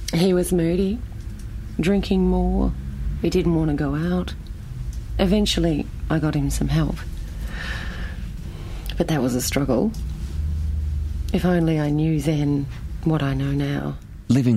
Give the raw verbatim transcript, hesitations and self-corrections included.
He was moody, drinking more. He didn't want to go out. Eventually, I got him some help. But that was a struggle. If only I knew then what I know now. Living